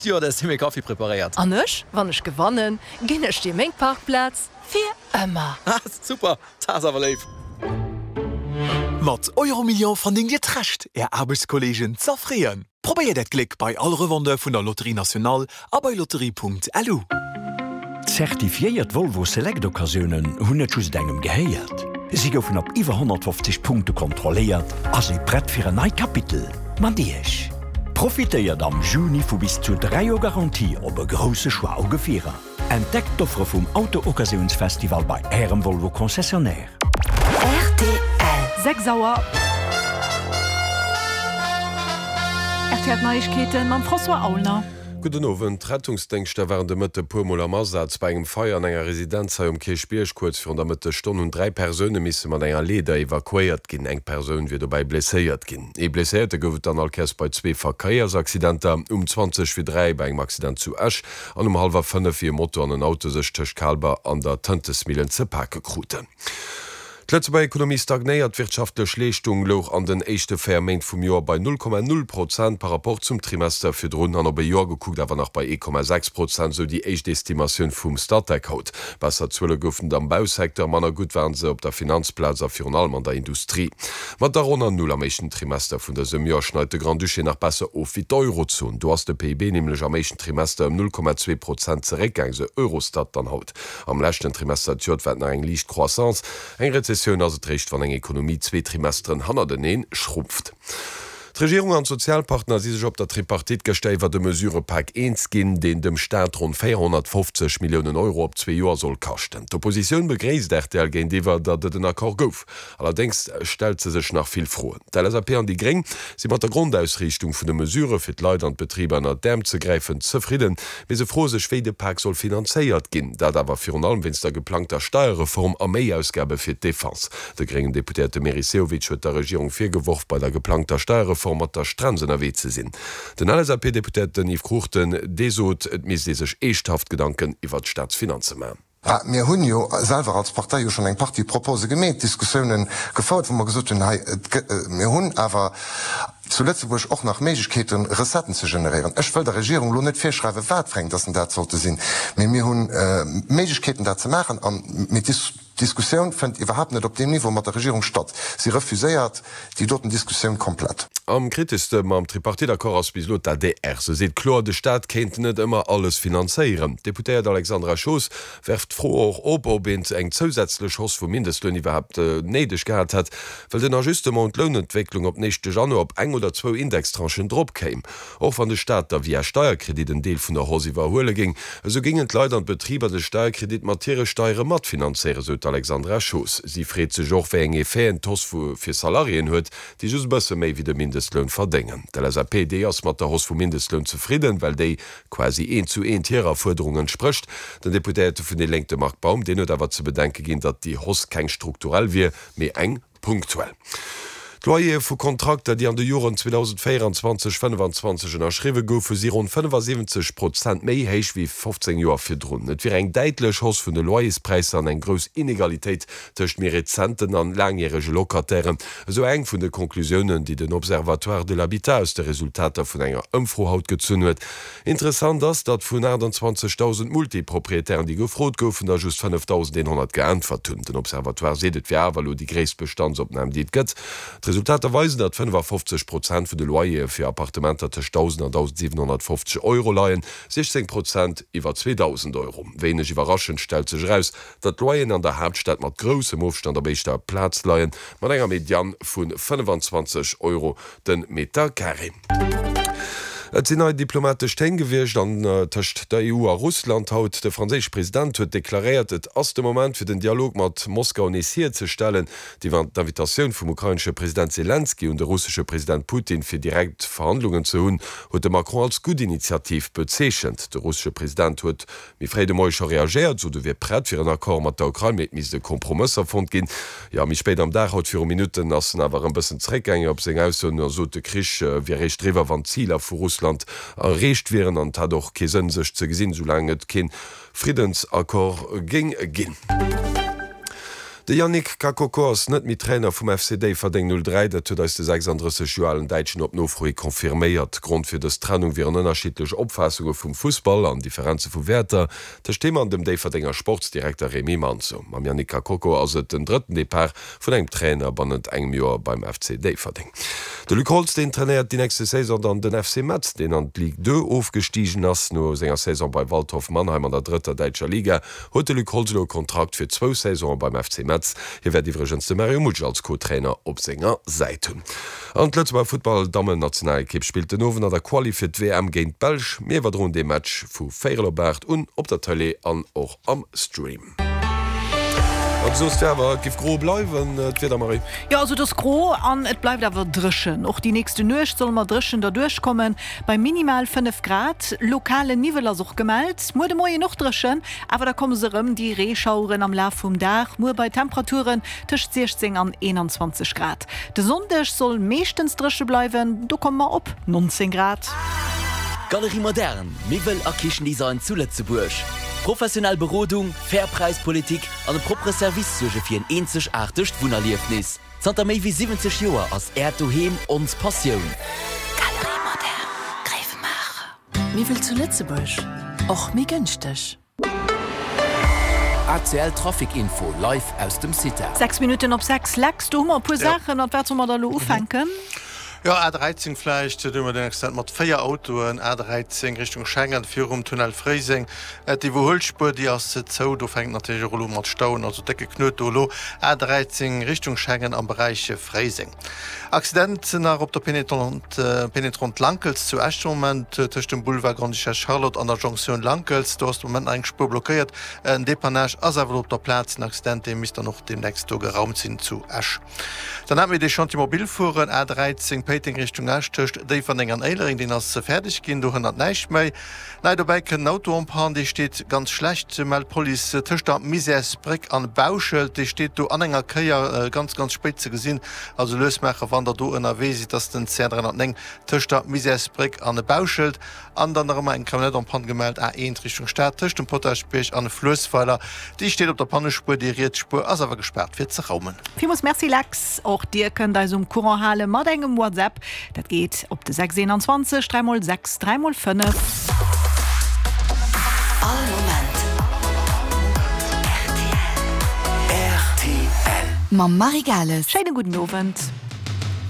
Ja, da ist mir Kaffee präpariert. Anch, wann ich gewonnen, ginn ich den Mengparkplatz für immer. Super, das ist aber live. Mat Euro-Million von den getrecht, Arbeitskollegen zerfrieren. Probier dat Klick bei all Rewande vun der Lotterie National a bei lotterie.lu. Zertifiiert Volvo Select-Occasionen hunn net just engem geheiert. Sie goufen op iwwer 150 Punkte kontrolliert, as se brett fir ein neii Kapitel. Man Diech. Profitéiert am Juni vu bis zu 3 Jo Garantie op e grosse Schwaugefierer. Entdeckt d'Offre vum Auto-Occasionsfestival bei Ärem Volvo Konzessionär. RTL 6 Sauer. RTL Neuigkeiten mit François Aulner. Guten Abend. Rettungsdienste waren de Mitte puermal am Einsatz bei engem Feuer an enger Residenz Kirchbierch kurz vor der Mitte Stunde und 3 Personen müssen man enger Leder evakuiert gin. Eng Person wie dabei blessiert gin. Blessierte gouft dann alkes bei 2 Verkehrsaccidenter 20:03 bei engem Accident zu Esch an 4:30 Motor an ein Auto sech tech Kalber an der Tantesmillen ze Park gekruten. Letze bei Ekonomie stagnéiert wirtschaftliche Schleechtung loch an den echte Vermeint vum Joer bei 0,0% par rapport zum Trimester fir run an bei Joer gekuckt, awer nach bei 1,6% so die echt Estimationun vum Startdeck haut. Wasser zuelle goufen am Bausektor manner gut waren se op der Finanzplaza fir allem an der Industrie. Mat der run an null am echten Trimester vun der Semmier schneite Grand Duché nach besser of wie d'Eurozon. Du hast de PIB nämlich am echten Trimester 0,2% zeregang se Eurostat dann haut. Am lächten Trimester werden eng liicht Croissance, eng Rezession recht van eng Ekonomie 2 Trimestern hanner den schrumpft. Die Regierung an Sozialpartner si sech op der Tripartit gestellt, wat de Mesurepack 1 ginn, den dem Staat rund 450 Millionen Euro op 2 Joer soll kachten. D'Opposition begréist dertel géint iwwer, dat den Akkor gouf. Allerdings stel ze sech nach viel froen. Der LAP an die Gring si mat der Grundausrichtung vun de Mesure fir Leiit an Betriebe an der Dämm ze greifen zufrieden, wie se froh sech Schwedepack soll finanzéiert ginn, dat awer fir allem wenns der geplanter Steuerreform a méiausgabe fir d'Defense. De geringen Deputierte Meriseowitsch huet der Regierung firgeworf bei der geplanter Steuerreform mat der Stransen erwe ze sinn. Den LAP-Deputeten Yves Kruchten desot et mis sech echthaft Gedanken iwwer Staatsfinanze ma. Mir hunn jo selber als Partei schon eng Party Propose gemet, Diskussionen gefaut, wo man gesot mir hunn awer zuletzt woch auch nach Meigkeeten Resetten zu generieren. Ech will der Regierung lo net firschreiwe watfrng, dat dat sollte sinn. Mir hunn Meigkeeten dat ze machen an mit Diskussion fand überhaupt nicht auf dem Niveau mit der Regierung statt. Sie refuséiert die dorten Diskussion komplett. Am kritischste am Tripartit-Akkor aus bis der DR. So sieht klar, der Staat kennt nicht immer alles finanzieren. Deputiert Alexandra Schoß werft froh auch ob eng zusätzliche Chance vom Mindestlohn überhaupt neidig gehabt hat, weil den Ajustement und Lohnentwicklung ab nächste Januar ob 1 oder 2 Indextranchen drop käme. Auch von der Staat, da via Steuerkredit ein Deal von der Hose überholen ging, so gingen Leute und Betriebe der Steuerkredit Materiesteuer matt finanzieren, so Alexandra Schoß. Sie freet se joch wéi eng Efé en Toss fir Salarien huet, die just bësse méi wie de Mindestlohn verdengen. Der LAP ass mat der Hoss vu Mindestlohn zufrieden, weil déi quasi 1:1 hierer Forderungen sprcht. Den Deputéte vun de lengte Marktbaum, den huet awer ze bedenke ginn, dat die Hoss keng strukturell wie méi eng punktuell. Loyer vu Kontrakte, die an de Joren 2024/25 erschriwe goufe si rund 75% méi héich wie 15 Joer fir runn. Et wie eng deitlech Hoss vun de Loyerspreis an eng gros Inegalitéit tëcht mir Rezenten an langjährige Lokatären, so eng vun de Konklusionen, die den Observatoire de l'Habitat aus de Resultater vun enger Ëmfrohaut gezünn huet. Interessant ass, dat vun 20.000 Multiproprietären, die gefrot goufen, da just 5.100 geantwort hunn. Den Observatoire sedet wie awer die Gréesbestandsopname dit gëtt. Resultate weisen, dat 55% vu de Loyer fir Appartementer te 1.000 und 1.750 Euro leiien, 16% iwwer 2.000 Euro. Wenigch überraschend stel sech raus, dat Loyen an der Hauptstadt mat grossem Aufstand der beichter Platz leiien, mat enger Median vun 25 Euro den Meter Carré. Et sinn diplomatisch tengewircht an tcht der EU a Russland haut. Der franzésche Präsident huet deklariert, et ass dem Moment fir den Dialog mat Moskau initiiert ze stellen, die waren d'Invitationun vum ukrainsche Präsident Zelensky und der russische Präsident Putin fir direkt Verhandlungen zu hunn, huet de Macron als gut Initiativ bezeechent. Der russische Präsident huet miréide Moicher reagiert, so du wie prett fir en Akkor mat der Ukraine mit mis de Kompromisser fand gin. Ja mich spéit am Dach haut 4 Minuten assen awer een bëssen Zréckgänge op seg aus so de Krich wie recht drewer van Zieler vu Russland errecht wären an doch kesen sech ze gesinn, so lange et kin Friedensakkor ging ginn. De Yannick Kakoko ass net mit Trainer vum FCD verdeng 03, dat de 36 Joalen Deitschen op Nofroi konfirméiert. Grund fir des Trennung wie ënnerschiedlech Opfassunge vum Fußball an Differenze vu Werter, der Steem an dem Verdennger Sportsdirektor Remi Manzo. Mam Yannick Kakoko ass et den dritten Depart vun eng Trainer bannet engem Joer beim FCD verdeng. De Luc Holstein trainiert die nächste Saison an den FC Metz, den an Ligue 2 aufgestiegen ass no senger Saison bei Waldhof Mannheim an der dritter Deitscher Liga, huet de Luc Holzlo Kontrakt fir 2 Saison beim FC Metz. Hier werd iwwergens de Mario Mutsch als Co-Trainer op Sänger Seite. An Lëtzeber Football Damen Nationalkipp spielt den Owen an der Quali fir WM géint Belsch, mé wat run de Match vu Féierlobert und op der Tele an och am Stream. Sower gif gro bleiwen Marie. Ja, also das Gro an et bleibt awer drschen. Och die nächste Nucht soll mat drschen da durchkommen. Bei minimal 5 Grad lokale Niveler soch gemeldt. Mu de moie noch drschen, aber da kommen serem die Rehschauren am Laf vum Dach, nur bei Temperaturen tischcht 16 an 21 Grad. De Sundech soll meeschtens drsche bleiwen, du komm mal op 19 Grad. Galerie Modern, Mivel a Kirchendesign zu Lützeburg. Professionell Berodung, Fairpreispolitik an de propre Service suche fir en enzechartigcht Wunerliefnis. Zter méi wie 70 Joer ass Erdoheem ons Passioun. Galerie Modern, Greifenmacher. Mivel zu Lützeburg, och mi günstig. ACL Trafikinfo live aus dem City. 6 Minuten op 6 lägst du pu Sachen an wer mat da lo ufenken. Ja, A13 vielleicht dummer den extent mat 4 Autoen A13 Richtung Schengen für Tunnel Freising die Woholspur die aus Zo do fängt natürlich Rollo mat Stauen also decke knut dolo A13 Richtung Schengen am Bereich Freising. Accidenten nach op der Penetrant Lankels zu Moment durch den Boulevard Grandischer Charlotte an der Jonction Lankels du hast moment eng Spur blockiert en Depannage as op der Platz Accident dem ist noch demnächst geraumt sind zu Asch. Dann haben wir die Chantimobilfuhren A13 Peting Richtung Ashtöcht, déi van eng an Eilering, den as fertig gin, du hat neicht méi. Nei dabei ken Auto umpan, die steht ganz schlecht. Poli töcht der Misesbrick an Bauschild, die steht du an enger Kreier ganz spitze gesinn. Also Lösmecher van der du NRW sieht das den 10 töcht der Misesbrick an de Bauschild. Anderem en Kabinett umpan gemeldet A1 Richtung Stadt töcht den Potterspech an Flösspfeiler. Die steht op der Pannespur, die Rietspur as awer gesperrt fir ze raumen. Vimus Merci Lax, auch dir könnt da um Couranthalle mat engem WhatsApp. Dat geht op de 627 3x6 3x5. All Moment. RTL. Ma Marigales. Scheine guten Abend.